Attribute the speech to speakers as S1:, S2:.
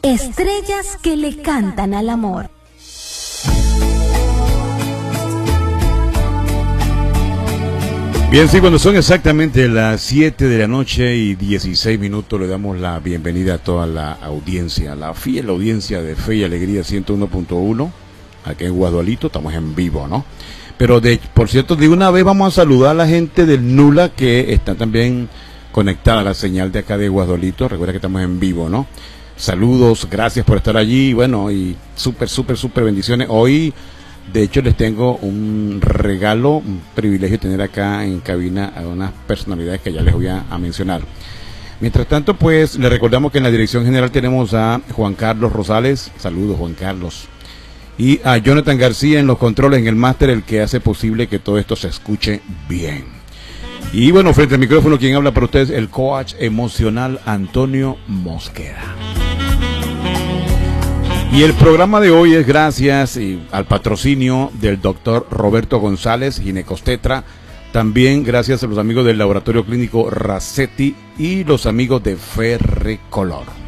S1: Estrellas que le cantan al amor.
S2: Bien, sí, cuando son exactamente las 7 de la noche y 16 minutos, le damos la bienvenida a toda la audiencia, la fiel audiencia de Fe y Alegría 101.1, aquí en Guadualito, estamos en vivo, ¿no? Pero por cierto, de una vez vamos a saludar a la gente del Nula que está también conectada a la señal de acá de Guadualito. Recuerda que estamos en vivo, ¿no? Saludos, gracias por estar allí, bueno, y súper bendiciones. Hoy, de hecho, les tengo un regalo, un privilegio tener acá en cabina a unas personalidades que ya les voy a mencionar. Mientras tanto, pues, les recordamos que en la dirección general tenemos a Juan Carlos Rosales, saludos Juan Carlos, y a Jonathan García en los controles, en el máster, el que hace posible que todo esto se escuche bien. Y bueno, frente al micrófono, quien habla para ustedes, el coach emocional Antonio Mosquera. Y el programa de hoy es gracias al patrocinio del doctor Roberto González, ginecostetra, también gracias a los amigos del Laboratorio Clínico Racetti y los amigos de Ferrecolor.